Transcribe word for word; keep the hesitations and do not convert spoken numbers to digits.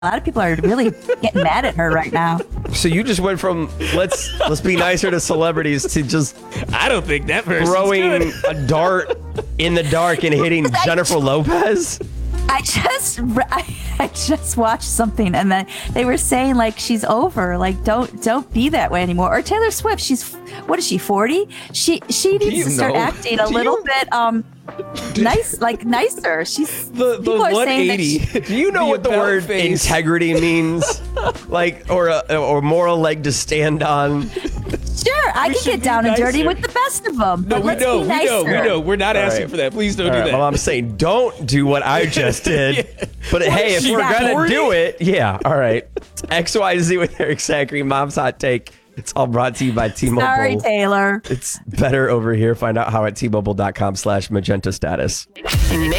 A lot of people are really getting mad at her right now. So you just went from let's let's be nicer to celebrities to just I don't think that person's throwing good. a dart in the dark and hitting Jennifer Lopez. I just I, I just watched something and then they were saying like she's over, like don't don't be that way anymore. Or Taylor Swift, she's what is she, forty? She she needs you to start know? acting a Do little you? bit um nice, like nicer. She's The, the people are saying that one eighty. she- Do you know what the about word face. integrity means? Like, or a or moral leg to stand on? Sure, I We can should get be down and dirty nicer. with the best of them. No, But we let's know, be we nicer. know, we know. We're not All asking right. for that. Please don't All do right, that. well, I'm saying don't do what I just did. But hey, if she, we're gonna forty? do it, yeah, all right. X Y Z with Eric Zachary, Mom's Hot Take. It's all brought to you by T-Mobile. Sorry, Taylor. It's better over here. Find out how at T Mobile dot com slash magenta status. Nick